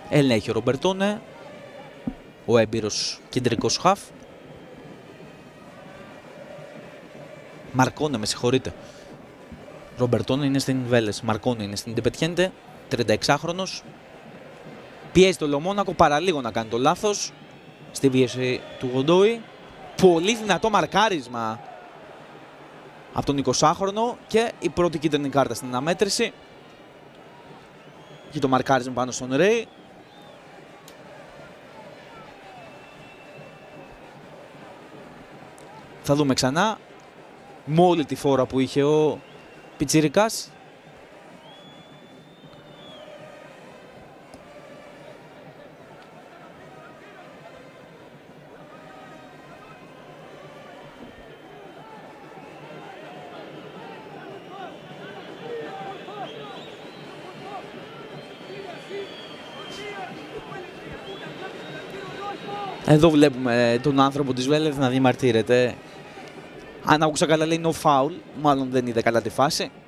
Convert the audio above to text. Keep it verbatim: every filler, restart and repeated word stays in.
Ελέγχει ο Ρομπερτόνε, ο έμπειρος κεντρικός χαφ. Μαρκόνε, με συγχωρείτε. Ρομπερτόνε είναι στην Βέλες, Μαρκόνε είναι στην Ιντεπετιέντε, τρινταεξάχρονος. Πιέζει το Λομόνακο, παραλίγο να κάνει το λάθος στη πίεση του Γοντόι. Πολύ δυνατό μαρκάρισμα από τον εικοσάχρονο και η πρώτη κίτρινη κάρτα στην αναμέτρηση. Και το μαρκάρισμα πάνω στον Ρέι. Θα δούμε ξανά με όλη τη φόρα που είχε ο πιτσιρικάς. Εδώ βλέπουμε τον άνθρωπο της Βέλεθ να διαμαρτύρεται. Αν άκουσα καλά λέει no foul, μάλλον δεν είδε καλά τη φάση.